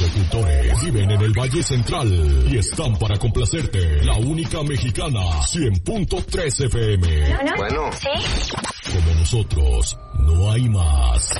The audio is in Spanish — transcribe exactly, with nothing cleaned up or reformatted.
locutores viven en el Valle Central y están para complacerte. La única mexicana, cien punto tres F M. Bueno. ¿Sí? Como nosotros, no hay más.